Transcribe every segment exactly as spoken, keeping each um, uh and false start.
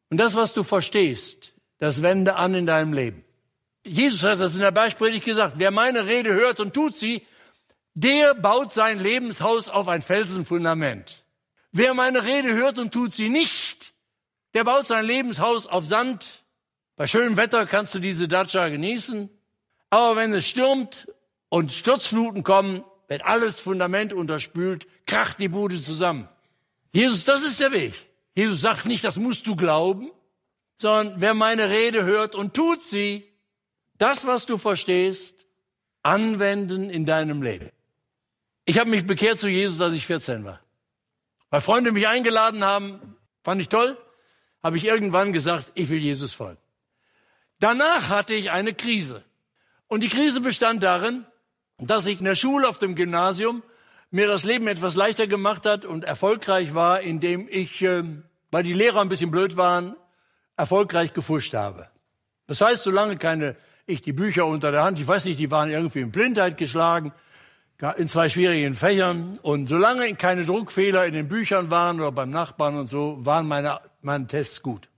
Und das, was du verstehst, das wende an in deinem Leben. Jesus hat das in der Bergpredigt gesagt. Wer meine Rede hört und tut sie, der baut sein Lebenshaus auf ein Felsenfundament. Wer meine Rede hört und tut sie nicht, der baut sein Lebenshaus auf Sand. Bei schönem Wetter kannst du diese Datscha genießen. Aber wenn es stürmt und Sturzfluten kommen, wird alles Fundament unterspült, kracht die Bude zusammen. Jesus, das ist der Weg. Jesus sagt nicht, das musst du glauben, sondern wer meine Rede hört und tut sie, das, was du verstehst, anwenden in deinem Leben. Ich habe mich bekehrt zu Jesus, als ich vierzehn war. Weil Freunde mich eingeladen haben, fand ich toll, habe ich irgendwann gesagt, ich will Jesus folgen. Danach hatte ich eine Krise. Und die Krise bestand darin, dass ich in der Schule auf dem Gymnasium mir das Leben etwas leichter gemacht hat und erfolgreich war, indem ich, äh, weil die Lehrer ein bisschen blöd waren, erfolgreich gefuscht habe. Das heißt, solange keine, ich die Bücher unter der Hand, ich weiß nicht, die waren irgendwie in Blindheit geschlagen, in zwei schwierigen Fächern. Und solange keine Druckfehler in den Büchern waren oder beim Nachbarn und so, waren meine, meine Tests gut.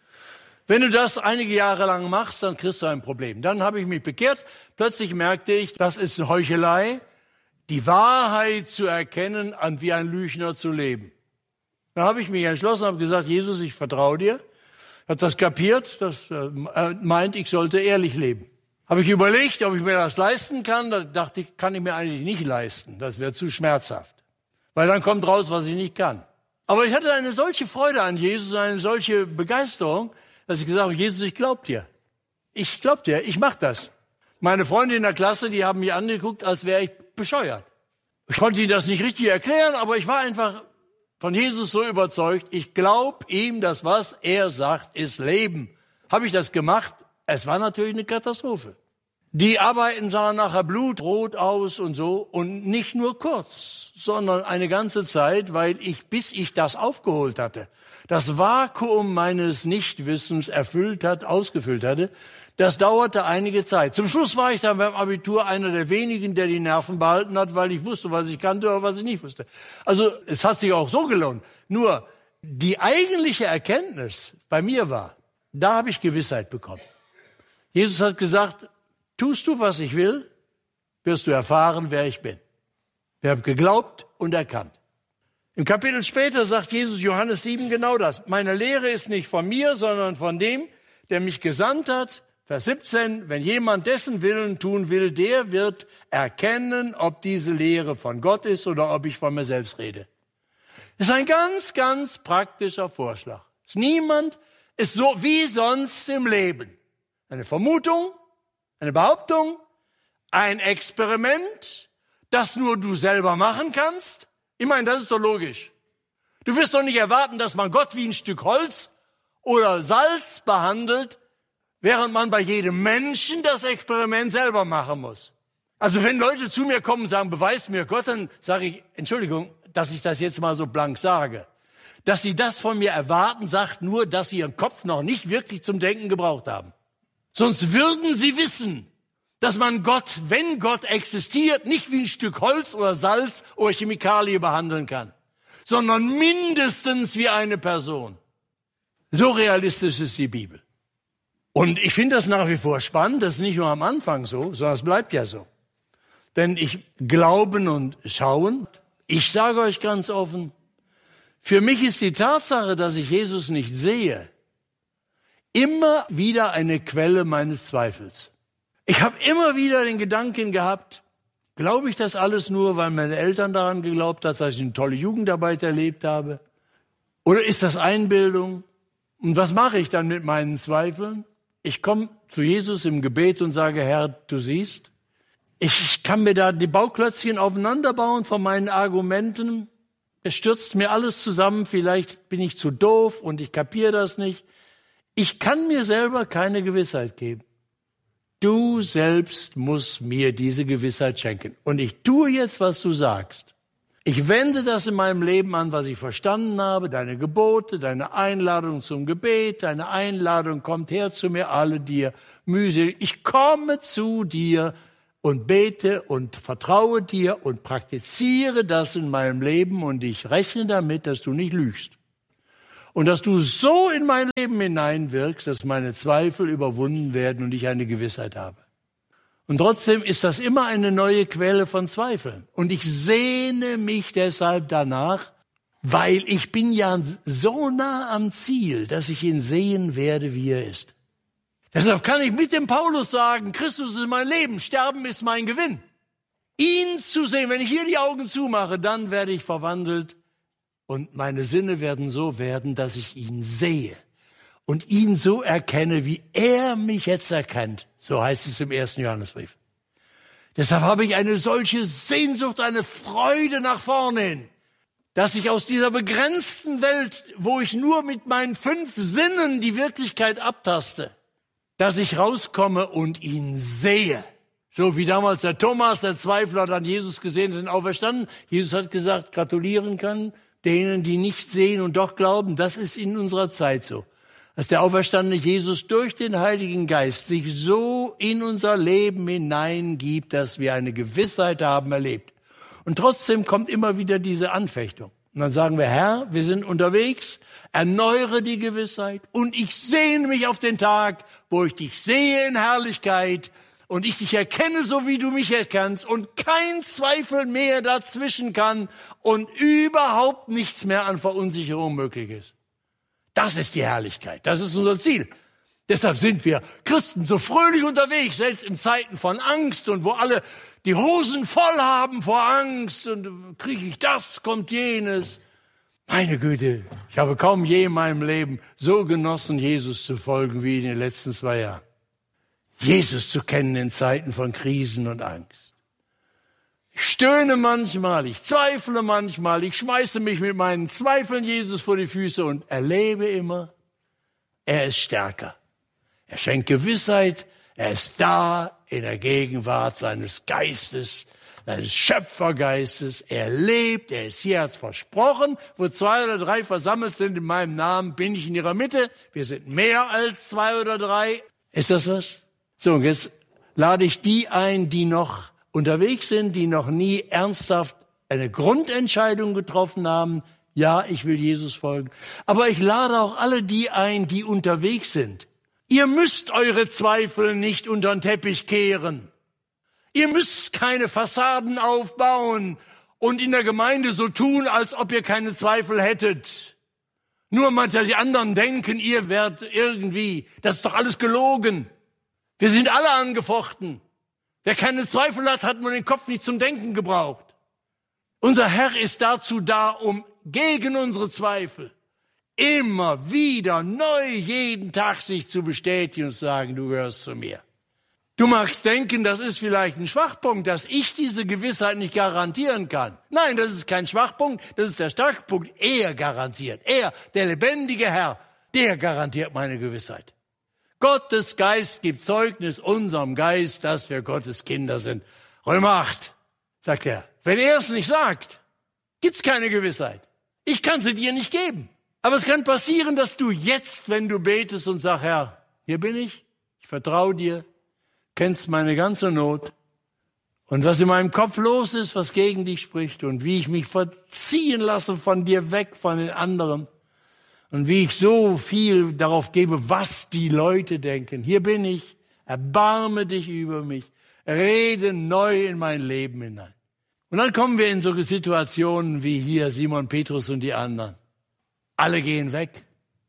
Wenn du das einige Jahre lang machst, dann kriegst du ein Problem. Dann habe ich mich bekehrt. Plötzlich merkte ich, das ist eine Heuchelei, die Wahrheit zu erkennen und wie ein Lügner zu leben. Dann habe ich mich entschlossen, habe gesagt, Jesus, ich vertraue dir. Hat das kapiert, das äh, meint, ich sollte ehrlich leben. Habe ich überlegt, ob ich mir das leisten kann. Da dachte ich, kann ich mir eigentlich nicht leisten. Das wäre zu schmerzhaft. Weil dann kommt raus, was ich nicht kann. Aber ich hatte eine solche Freude an Jesus, eine solche Begeisterung, dass ich gesagt habe, Jesus, ich glaub dir. Ich glaub dir, ich mach das. Meine Freunde in der Klasse, die haben mich angeguckt, als wäre ich bescheuert. Ich konnte ihnen das nicht richtig erklären, aber ich war einfach von Jesus so überzeugt, ich glaub ihm, dass was er sagt, ist Leben. Habe ich das gemacht? Es war natürlich eine Katastrophe. Die Arbeiten sahen nachher blutrot aus und so und nicht nur kurz, sondern eine ganze Zeit, weil ich, bis ich das aufgeholt hatte, das Vakuum meines Nichtwissens erfüllt hat, ausgefüllt hatte, das dauerte einige Zeit. Zum Schluss war ich dann beim Abitur einer der wenigen, der die Nerven behalten hat, weil ich wusste, was ich kannte oder was ich nicht wusste. Also es hat sich auch so gelohnt. Nur die eigentliche Erkenntnis bei mir war, da habe ich Gewissheit bekommen. Jesus hat gesagt, tust du, was ich will, wirst du erfahren, wer ich bin. Wir haben geglaubt und erkannt. Im Kapitel später sagt Jesus, Johannes sieben, genau das. Meine Lehre ist nicht von mir, sondern von dem, der mich gesandt hat. Vers siebzehn, wenn jemand dessen Willen tun will, der wird erkennen, ob diese Lehre von Gott ist oder ob ich von mir selbst rede. Das ist ein ganz, ganz praktischer Vorschlag. Niemand ist so wie sonst im Leben. Eine Vermutung, eine Behauptung, ein Experiment, das nur du selber machen kannst. Ich meine, das ist doch logisch. Du wirst doch nicht erwarten, dass man Gott wie ein Stück Holz oder Salz behandelt, während man bei jedem Menschen das Experiment selber machen muss. Also wenn Leute zu mir kommen und sagen, beweist mir Gott, dann sage ich, Entschuldigung, dass ich das jetzt mal so blank sage. Dass sie das von mir erwarten, sagt nur, dass sie ihren Kopf noch nicht wirklich zum Denken gebraucht haben. Sonst würden sie wissen, dass man Gott, wenn Gott existiert, nicht wie ein Stück Holz oder Salz oder Chemikalie behandeln kann, sondern mindestens wie eine Person. So realistisch ist die Bibel. Und ich finde das nach wie vor spannend, das ist nicht nur am Anfang so, sondern es bleibt ja so. Denn ich glauben und schauen, ich sage euch ganz offen, für mich ist die Tatsache, dass ich Jesus nicht sehe, immer wieder eine Quelle meines Zweifels. Ich habe immer wieder den Gedanken gehabt, glaube ich das alles nur, weil meine Eltern daran geglaubt haben, dass ich eine tolle Jugendarbeit erlebt habe? Oder ist das Einbildung? Und was mache ich dann mit meinen Zweifeln? Ich komme zu Jesus im Gebet und sage, Herr, du siehst, ich kann mir da die Bauklötzchen aufeinander bauen von meinen Argumenten. Es stürzt mir alles zusammen, vielleicht bin ich zu doof und ich kapiere das nicht. Ich kann mir selber keine Gewissheit geben. Du selbst musst mir diese Gewissheit schenken. Und ich tue jetzt, was du sagst. Ich wende das in meinem Leben an, was ich verstanden habe, deine Gebote, deine Einladung zum Gebet, deine Einladung, kommt her zu mir alle, dir mühselig. Ich komme zu dir und bete und vertraue dir und praktiziere das in meinem Leben und ich rechne damit, dass du nicht lügst. Und dass du so in mein Leben hineinwirkst, dass meine Zweifel überwunden werden und ich eine Gewissheit habe. Und trotzdem ist das immer eine neue Quelle von Zweifeln. Und ich sehne mich deshalb danach, weil ich bin ja so nah am Ziel, dass ich ihn sehen werde, wie er ist. Deshalb kann ich mit dem Paulus sagen, Christus ist mein Leben, Sterben ist mein Gewinn. Ihn zu sehen, wenn ich hier die Augen zumache, dann werde ich verwandelt und meine Sinne werden so werden, dass ich ihn sehe und ihn so erkenne, wie er mich jetzt erkennt. So heißt es im ersten Johannesbrief. Deshalb habe ich eine solche Sehnsucht, eine Freude nach vorne hin, dass ich aus dieser begrenzten Welt, wo ich nur mit meinen fünf Sinnen die Wirklichkeit abtaste, dass ich rauskomme und ihn sehe. So wie damals der Thomas, der Zweifler, hat an Jesus gesehen und auferstanden. Jesus hat gesagt, gratulieren kann denen, die nicht sehen und doch glauben. Das ist in unserer Zeit so. Dass der auferstandene Jesus durch den Heiligen Geist sich so in unser Leben hineingibt, dass wir eine Gewissheit haben erlebt. Und trotzdem kommt immer wieder diese Anfechtung. Und dann sagen wir, Herr, wir sind unterwegs, erneuere die Gewissheit und ich sehne mich auf den Tag, wo ich dich sehe in Herrlichkeit und ich dich erkenne, so wie du mich erkennst und kein Zweifel mehr dazwischen kann und überhaupt nichts mehr an Verunsicherung möglich ist. Das ist die Herrlichkeit, das ist unser Ziel. Deshalb sind wir Christen so fröhlich unterwegs, selbst in Zeiten von Angst und wo alle die Hosen voll haben vor Angst und kriege ich das, kommt jenes. Meine Güte, ich habe kaum je in meinem Leben so genossen, Jesus zu folgen wie in den letzten zwei Jahren. Jesus zu kennen in Zeiten von Krisen und Angst. Ich stöhne manchmal, ich zweifle manchmal, ich schmeiße mich mit meinen Zweifeln Jesus vor die Füße und erlebe immer, er ist stärker. Er schenkt Gewissheit, er ist da in der Gegenwart seines Geistes, seines Schöpfergeistes. Er lebt, er ist hier, er hat versprochen, wo zwei oder drei versammelt sind in meinem Namen, bin ich in ihrer Mitte. Wir sind mehr als zwei oder drei. Ist das was? So, und jetzt lade ich die ein, die noch unterwegs sind, die noch nie ernsthaft eine Grundentscheidung getroffen haben. Ja, ich will Jesus folgen. Aber ich lade auch alle die ein, die unterwegs sind. Ihr müsst eure Zweifel nicht unter den Teppich kehren. Ihr müsst keine Fassaden aufbauen und in der Gemeinde so tun, als ob ihr keine Zweifel hättet. Nur manche die anderen denken, ihr werdet irgendwie, das ist doch alles gelogen. Wir sind alle angefochten. Wer keine Zweifel hat, hat nur den Kopf nicht zum Denken gebraucht. Unser Herr ist dazu da, um gegen unsere Zweifel immer wieder neu jeden Tag sich zu bestätigen und zu sagen, du gehörst zu mir. Du magst denken, das ist vielleicht ein Schwachpunkt, dass ich diese Gewissheit nicht garantieren kann. Nein, das ist kein Schwachpunkt, das ist der Starkpunkt. Er garantiert, er, der lebendige Herr, der garantiert meine Gewissheit. Gottes Geist gibt Zeugnis unserem Geist, dass wir Gottes Kinder sind. Römer acht, sagt er. Wenn er es nicht sagt, gibt's keine Gewissheit. Ich kann sie dir nicht geben. Aber es kann passieren, dass du jetzt, wenn du betest und sagst, Herr, hier bin ich, ich vertraue dir, kennst meine ganze Not und was in meinem Kopf los ist, was gegen dich spricht und wie ich mich verziehen lasse von dir weg, von den anderen und wie ich so viel darauf gebe, was die Leute denken. Hier bin ich, erbarme dich über mich, rede neu in mein Leben hinein. Und dann kommen wir in so Situationen wie hier Simon Petrus und die anderen. Alle gehen weg.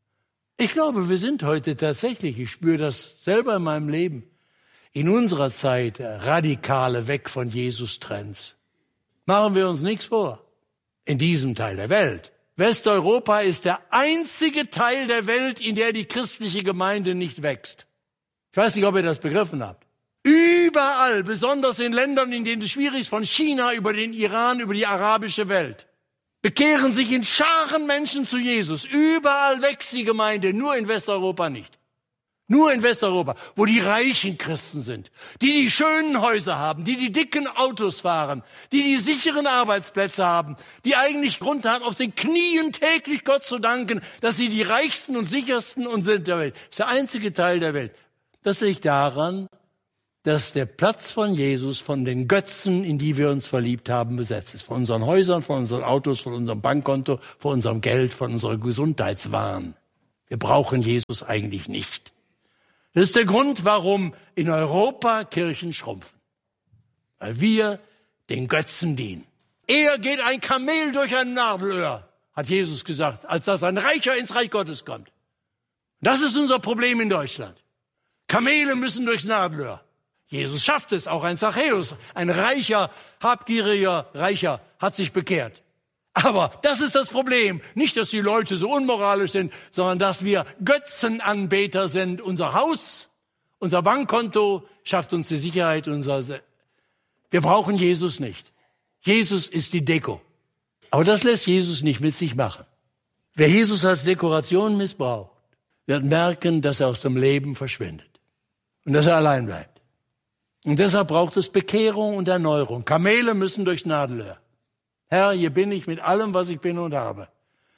Ich glaube, wir sind heute tatsächlich, ich spüre das selber in meinem Leben, in unserer Zeit radikale Weg von Jesus-Trends. Machen wir uns nichts vor. In diesem Teil der Welt. Westeuropa ist der einzige Teil der Welt, in der die christliche Gemeinde nicht wächst. Ich weiß nicht, ob ihr das begriffen habt. Überall, besonders in Ländern, in denen es schwierig ist, von China über den Iran, über die arabische Welt, bekehren sich in Scharen Menschen zu Jesus. Überall wächst die Gemeinde, nur in Westeuropa nicht. Nur in Westeuropa, wo die reichen Christen sind, die die schönen Häuser haben, die die dicken Autos fahren, die die sicheren Arbeitsplätze haben, die eigentlich Grund haben, auf den Knien täglich Gott zu danken, dass sie die reichsten und sichersten und sind der Welt. Das ist der einzige Teil der Welt. Das liegt daran, dass der Platz von Jesus von den Götzen, in die wir uns verliebt haben, besetzt ist. Von unseren Häusern, von unseren Autos, von unserem Bankkonto, von unserem Geld, von unserer Gesundheitswahn. Wir brauchen Jesus eigentlich nicht. Das ist der Grund, warum in Europa Kirchen schrumpfen. Weil wir den Götzen dienen. Eher geht ein Kamel durch ein Nadelöhr, hat Jesus gesagt, als dass ein Reicher ins Reich Gottes kommt. Das ist unser Problem in Deutschland. Kamele müssen durchs Nadelöhr. Jesus schafft es, auch ein Zachäus, ein reicher, habgieriger Reicher, hat sich bekehrt. Aber das ist das Problem. Nicht, dass die Leute so unmoralisch sind, sondern dass wir Götzenanbeter sind. Unser Haus, unser Bankkonto schafft uns die Sicherheit. Unser Se- wir brauchen Jesus nicht. Jesus ist die Deko. Aber das lässt Jesus nicht mit sich machen. Wer Jesus als Dekoration missbraucht, wird merken, dass er aus dem Leben verschwindet und dass er allein bleibt. Und deshalb braucht es Bekehrung und Erneuerung. Kamele müssen durchs Nadelöhr. Herr, hier bin ich mit allem, was ich bin und habe.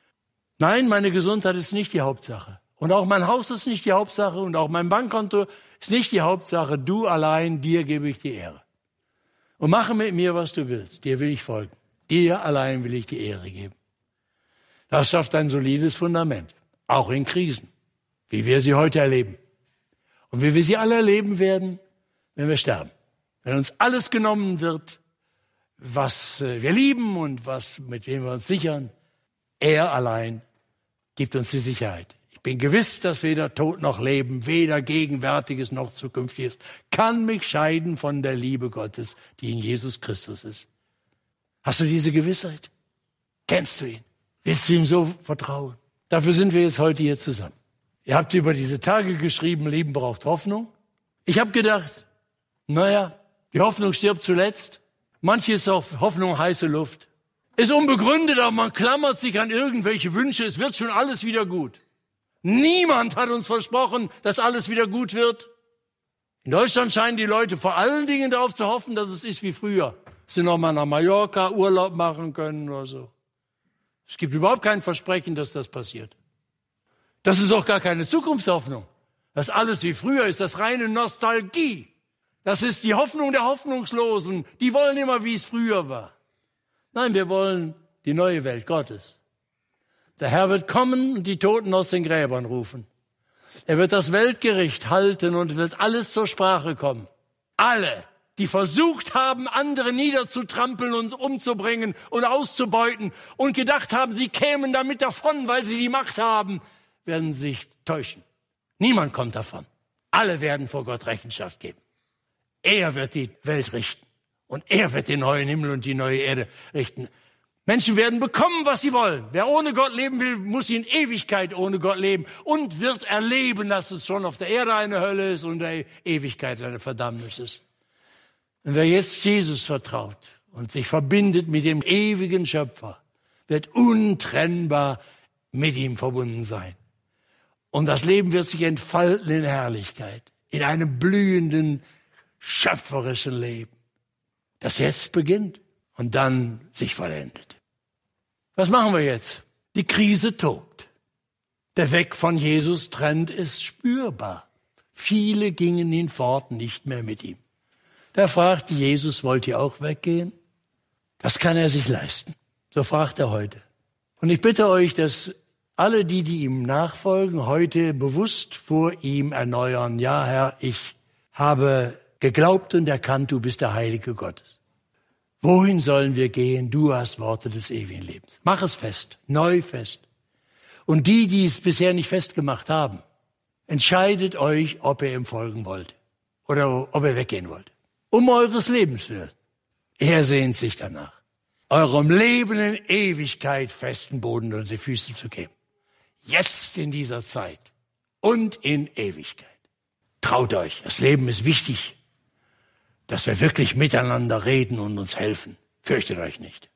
Nein, meine Gesundheit ist nicht die Hauptsache. Und auch mein Haus ist nicht die Hauptsache und auch mein Bankkonto ist nicht die Hauptsache. Du allein, dir gebe ich die Ehre. Und mache mit mir, was du willst. Dir will ich folgen. Dir allein will ich die Ehre geben. Das schafft ein solides Fundament, auch in Krisen, wie wir sie heute erleben. Und wie wir sie alle erleben werden, wenn wir sterben. Wenn uns alles genommen wird, was wir lieben und was, mit dem wir uns sichern, er allein gibt uns die Sicherheit. Ich bin gewiss, dass weder Tod noch Leben, weder Gegenwärtiges noch Zukünftiges kann mich scheiden von der Liebe Gottes, die in Jesus Christus ist. Hast du diese Gewissheit? Kennst du ihn? Willst du ihm so vertrauen? Dafür sind wir jetzt heute hier zusammen. Ihr habt über diese Tage geschrieben, Leben braucht Hoffnung. Ich habe gedacht, naja, die Hoffnung stirbt zuletzt. Manche ist auf Hoffnung heiße Luft. Ist unbegründet, aber man klammert sich an irgendwelche Wünsche. Es wird schon alles wieder gut. Niemand hat uns versprochen, dass alles wieder gut wird. In Deutschland scheinen die Leute vor allen Dingen darauf zu hoffen, dass es ist wie früher. Dass sie noch mal nach Mallorca Urlaub machen können oder so. Es gibt überhaupt kein Versprechen, dass das passiert. Das ist auch gar keine Zukunftshoffnung. Das alles wie früher ist, das reine Nostalgie. Das ist die Hoffnung der Hoffnungslosen. Die wollen immer, wie es früher war. Nein, wir wollen die neue Welt Gottes. Der Herr wird kommen und die Toten aus den Gräbern rufen. Er wird das Weltgericht halten und wird alles zur Sprache kommen. Alle, die versucht haben, andere niederzutrampeln und umzubringen und auszubeuten und gedacht haben, sie kämen damit davon, weil sie die Macht haben, werden sich täuschen. Niemand kommt davon. Alle werden vor Gott Rechenschaft geben. Er wird die Welt richten und er wird den neuen Himmel und die neue Erde richten. Menschen werden bekommen, was sie wollen. Wer ohne Gott leben will, muss in Ewigkeit ohne Gott leben und wird erleben, dass es schon auf der Erde eine Hölle ist und in der Ewigkeit eine Verdammnis ist. Und wer jetzt Jesus vertraut und sich verbindet mit dem ewigen Schöpfer, wird untrennbar mit ihm verbunden sein. Und das Leben wird sich entfalten in Herrlichkeit, in einem blühenden, schöpferischen Leben, das jetzt beginnt und dann sich vollendet. Was machen wir jetzt? Die Krise tobt. Der Weg von Jesus Trend ist spürbar. Viele gingen hinfort nicht mehr mit ihm. Da fragte Jesus, wollt ihr auch weggehen? Das kann er sich leisten. So fragt er heute. Und ich bitte euch, dass alle die, die ihm nachfolgen, heute bewusst vor ihm erneuern. Ja, Herr, ich habe geglaubt und erkannt, du bist der Heilige Gottes. Wohin sollen wir gehen? Du hast Worte des ewigen Lebens. Mach es fest, neu fest. Und die, die es bisher nicht festgemacht haben, entscheidet euch, ob ihr ihm folgen wollt oder ob ihr weggehen wollt. Um eures Lebens willen. Er sehnt sich danach, eurem Leben in Ewigkeit festen Boden unter die Füße zu geben. Jetzt in dieser Zeit und in Ewigkeit. Traut euch, das Leben ist wichtig, dass wir wirklich miteinander reden und uns helfen. Fürchtet euch nicht.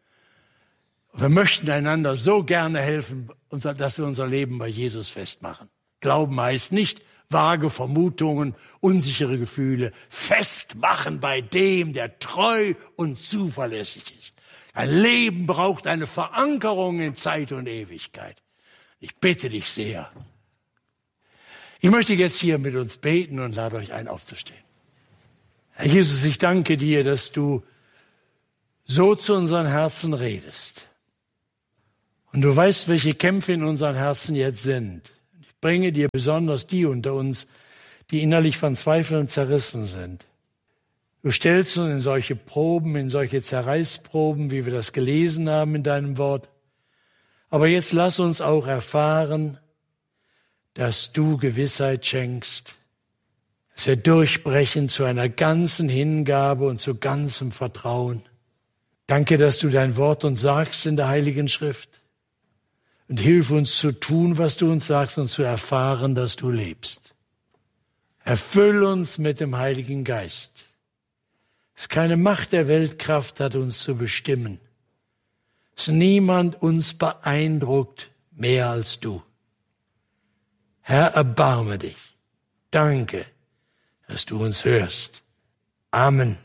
Wir möchten einander so gerne helfen, dass wir unser Leben bei Jesus festmachen. Glauben heißt nicht vage Vermutungen, unsichere Gefühle. Festmachen bei dem, der treu und zuverlässig ist. Ein Leben braucht eine Verankerung in Zeit und Ewigkeit. Ich bitte dich sehr. Ich möchte jetzt hier mit uns beten und lade euch ein, aufzustehen. Herr Jesus, ich danke dir, dass du so zu unseren Herzen redest. Und du weißt, welche Kämpfe in unseren Herzen jetzt sind. Ich bringe dir besonders die unter uns, die innerlich von Zweifeln zerrissen sind. Du stellst uns in solche Proben, in solche Zerreißproben, wie wir das gelesen haben in deinem Wort. Aber jetzt lass uns auch erfahren, dass du Gewissheit schenkst, dass wir durchbrechen zu einer ganzen Hingabe und zu ganzem Vertrauen. Danke, dass du dein Wort uns sagst in der Heiligen Schrift. Und hilf uns zu tun, was du uns sagst und zu erfahren, dass du lebst. Erfüll uns mit dem Heiligen Geist. Es keine Macht der Weltkraft hat, uns zu bestimmen. Es niemand uns beeindruckt mehr als du. Herr, erbarme dich. Danke, dass du uns hörst. Amen.